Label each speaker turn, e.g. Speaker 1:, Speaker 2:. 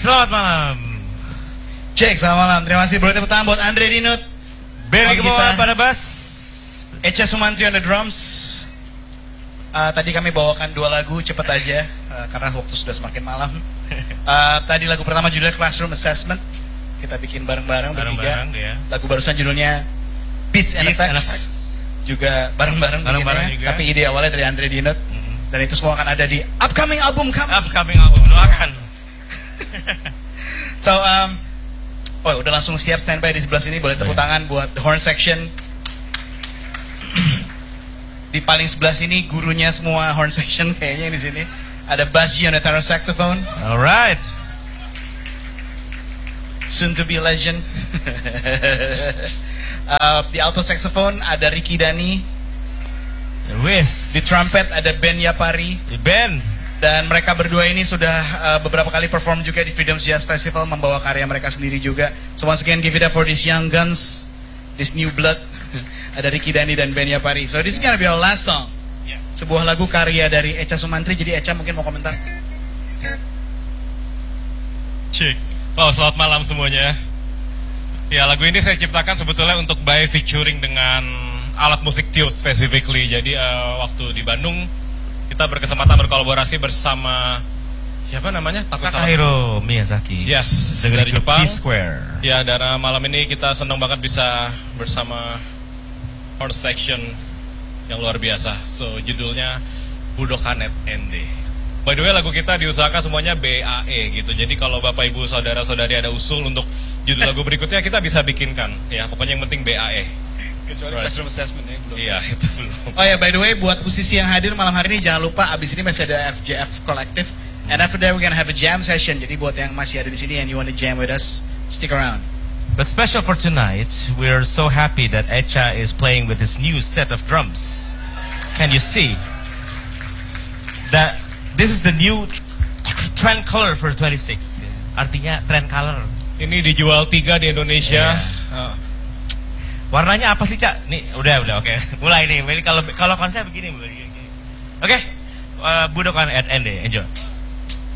Speaker 1: Selamat malam.
Speaker 2: Cek, selamat malam. Terima kasih. Boleh tepuk tangan buat Andre Dinut,
Speaker 1: Berry Kemauan pada bass,
Speaker 2: Echa Sumantri on the drums. Tadi kami bawakan 2 lagu, cepet aja karena waktu sudah semakin malam. Tadi lagu pertama judulnya Classroom Assessment, kita bikin bareng-bareng bertiga.
Speaker 1: Ya.
Speaker 2: Lagu barusan judulnya Beats and Effects, juga bareng-bareng bikinnya. Tapi ide awalnya dari Andre Dinut. Dan itu semua akan ada di upcoming album kami.
Speaker 1: Upcoming album, doakan.
Speaker 2: So, udah langsung siap standby di sebelah sini. Boleh tepuk tangan buat the horn section. Di paling sebelah sini gurunya semua horn section kayaknya di sini. Ada Basji on the tenor saxophone.
Speaker 1: Alright.
Speaker 2: Soon to be legend. Di alto saxophone ada Ricky Dani.
Speaker 1: Wis.
Speaker 2: Di trumpet ada Ben Yapari.
Speaker 1: Ben.
Speaker 2: Dan mereka berdua ini sudah beberapa kali perform juga di Freedom Jazz Festival, membawa karya mereka sendiri juga. So once again give it up for these young guns, this new blood. Ada Ricky Dani dan Ben Yapari. So this is gonna be our last song.
Speaker 1: Yeah.
Speaker 2: Sebuah lagu karya dari Echa Sumantri. Jadi Echa mungkin mau komentar.
Speaker 3: Cik. Oh, selamat malam semuanya. Ya, lagu ini saya ciptakan sebetulnya untuk by featuring dengan alat musik tube specifically. Jadi waktu di Bandung kita berkesempatan berkolaborasi bersama siapa namanya?
Speaker 1: Takahiro Miyazaki.
Speaker 3: Yes,
Speaker 1: dari
Speaker 3: Jepang.
Speaker 1: P-Square.
Speaker 3: Ya, dan malam ini kita senang banget bisa bersama horn section yang luar biasa. So, judulnya Budokan ND. By the way, lagu kita diusahakan semuanya BAE gitu. Jadi kalau Bapak Ibu saudara-saudari ada usul untuk judul lagu berikutnya, kita bisa bikinkan. Ya, pokoknya yang penting BAE.
Speaker 2: Kecuali Classroom Assessment ya, belum.
Speaker 3: Iya, itu belum.
Speaker 2: Oh ya, by the way, buat musisi yang hadir malam hari ini jangan lupa abis ini masih ada FJF Collective. And after that we're gonna have a jam session. Jadi buat yang masih ada di sini and you want to jam with us, stick around.
Speaker 1: But special for tonight, we're so happy that Echa is playing with his new set of drums. Can you see that this is the new trend color for 26? Artinya trend color.
Speaker 3: Ini dijual 3 di Indonesia.
Speaker 1: Yeah. Warnanya apa sih, Cak? Nih, udah, oke. Mulai nih. Ini kalau konsep begini. Oke. Budokan at ND. Enjoy.